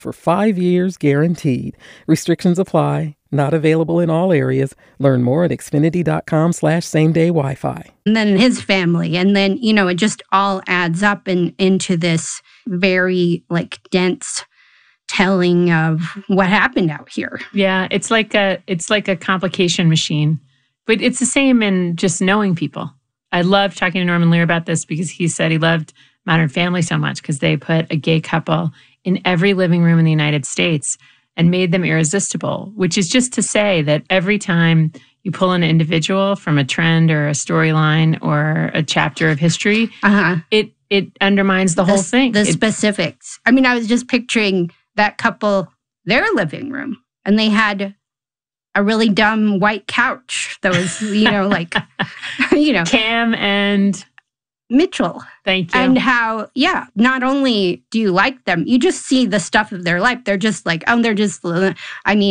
for 5 years guaranteed. Restrictions apply. Not available in all areas. Learn more at Xfinity.com/same-day Wi-Fi. And then his family. And then, it just all adds up into this very, dense telling of what happened out here. Yeah, it's like a complication machine. But it's the same in just knowing people. I love talking to Norman Lear about this because he said he loved Modern Family so much because they put a gay couple in every living room in the United States and made them irresistible, which is just to say that every time you pull an individual from a trend or a storyline or a chapter of history, it undermines the whole thing. The specifics. I mean, I was just picturing that couple, their living room, and they had a really dumb white couch that was, Cam and Mitchell. Thank you. And how, not only do you like them, you just see the stuff of their life. They're just